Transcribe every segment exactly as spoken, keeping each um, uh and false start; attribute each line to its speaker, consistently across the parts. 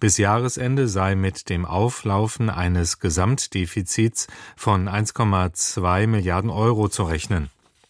Speaker 1: Bis Jahresende sei mit dem Auflaufen eines Gesamtdefizits von eins Komma zwei Milliarden Euro zu rechnen.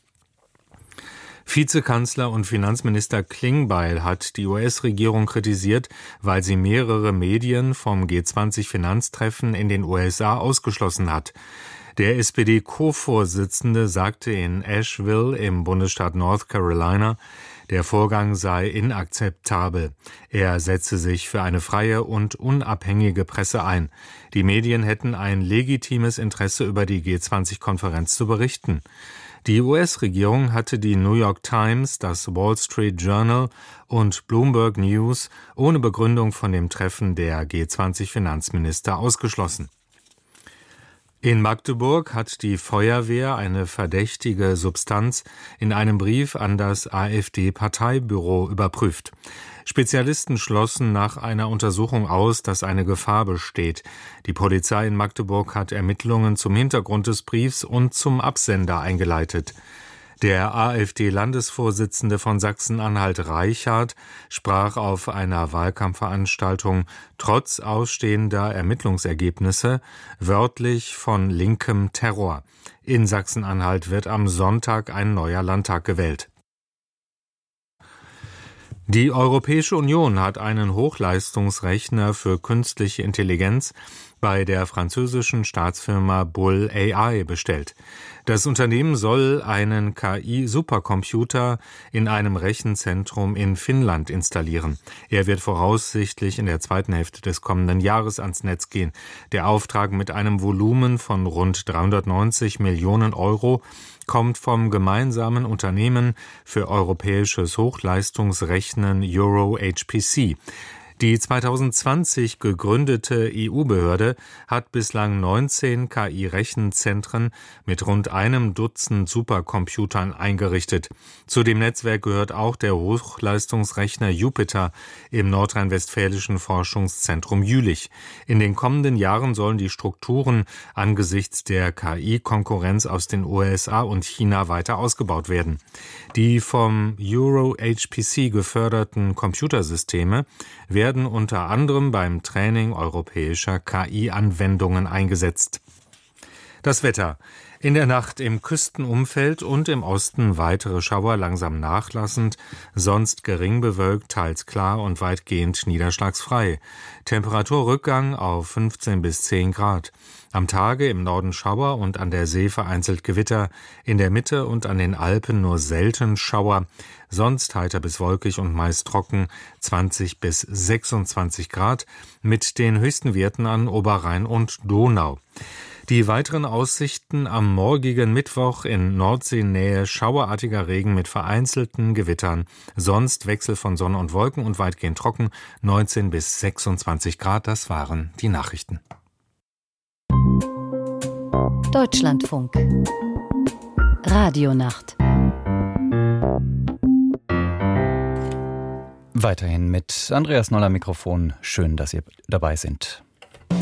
Speaker 1: Vizekanzler und Finanzminister Klingbeil hat die U S-Regierung kritisiert, weil sie mehrere Medien vom G zwanzig Finanztreffen in den U S A ausgeschlossen hat. Der S P D-Co-Vorsitzende sagte in Asheville im Bundesstaat North Carolina, der Vorgang sei inakzeptabel. Er setze sich für eine freie und unabhängige Presse ein. Die Medien hätten ein legitimes Interesse, über die G zwanzig-Konferenz zu berichten. Die U S-Regierung hatte die New York Times, das Wall Street Journal und Bloomberg News ohne Begründung von dem Treffen der G zwanzig Finanzminister ausgeschlossen. In Magdeburg hat die Feuerwehr eine verdächtige Substanz in einem Brief an das AfD-Parteibüro überprüft. Spezialisten schlossen nach einer Untersuchung aus, dass eine Gefahr besteht. Die Polizei in Magdeburg hat Ermittlungen zum Hintergrund des Briefs und zum Absender eingeleitet. Der AfD-Landesvorsitzende von Sachsen-Anhalt Reichard sprach auf einer Wahlkampfveranstaltung trotz ausstehender Ermittlungsergebnisse wörtlich von linkem Terror. In Sachsen-Anhalt wird am Sonntag ein neuer Landtag gewählt. Die Europäische Union hat einen Hochleistungsrechner für künstliche Intelligenz bei der französischen Staatsfirma Bull A I bestellt. Das Unternehmen soll einen K I-Supercomputer in einem Rechenzentrum in Finnland installieren. Er wird voraussichtlich in der zweiten Hälfte des kommenden Jahres ans Netz gehen. Der Auftrag mit einem Volumen von rund dreihundertneunzig Millionen Euro kommt vom gemeinsamen Unternehmen für europäisches Hochleistungsrechnen Euro H P C. Die zweitausendzwanzig gegründete E U-Behörde hat bislang neunzehn K I-Rechenzentren mit rund einem Dutzend Supercomputern eingerichtet. Zu dem Netzwerk gehört auch der Hochleistungsrechner Jupiter im nordrhein-westfälischen Forschungszentrum Jülich. In den kommenden Jahren sollen die Strukturen angesichts der K I-Konkurrenz aus den U S A und China weiter ausgebaut werden. Die vom Euro H P C geförderten Computersysteme werden unter anderem beim Training europäischer K I-Anwendungen eingesetzt. Das Wetter. In der Nacht im Küstenumfeld und im Osten weitere Schauer, langsam nachlassend, sonst gering bewölkt, teils klar und weitgehend niederschlagsfrei. Temperaturrückgang auf fünfzehn bis zehn Grad. Am Tage im Norden Schauer und an der See vereinzelt Gewitter, in der Mitte und an den Alpen nur selten Schauer, sonst heiter bis wolkig und meist trocken, zwanzig bis sechsundzwanzig Grad, mit den höchsten Werten an Oberrhein und Donau. Die weiteren Aussichten am morgigen Mittwoch in Nordseenähe schauerartiger Regen mit vereinzelten Gewittern, sonst Wechsel von Sonne und Wolken und weitgehend trocken, neunzehn bis sechsundzwanzig Grad, das waren die Nachrichten.
Speaker 2: Deutschlandfunk Radionacht.
Speaker 3: Weiterhin mit Andreas Noller Mikrofon. Schön, dass ihr dabei sind.